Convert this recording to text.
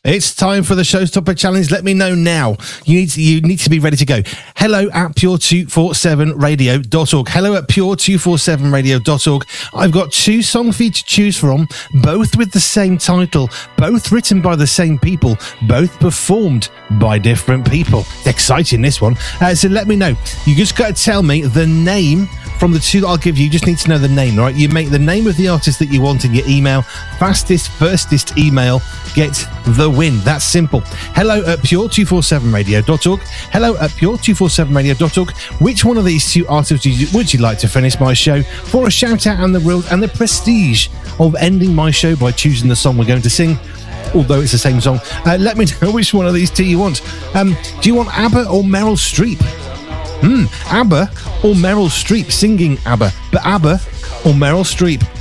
It's time for the Showstopper Challenge. Let me know now. You need to be ready to go. Hello at pure247radio.org. Hello at pure247radio.org. I've got 2 songs for you to choose from, both with the same title, both written by the same people, both performed by different people. It's exciting, this one. So let me know. You just got to tell me the name from the 2 that I'll give you. You just need to know the name, all right? You make the name of the artist that you want in your email. Fastest, firstest email gets the win. That's simple. Hello at pure247radio.org. Hello at pure247radio.org. Which one of these 2 artists would you like to finish my show for a shout out and the prestige of ending my show by choosing the song we're going to sing? Although it's the same song. Let me know which one of these 2 you want. Do you want ABBA or Meryl Streep? ABBA or Meryl Streep, singing ABBA, but ABBA or Meryl Streep?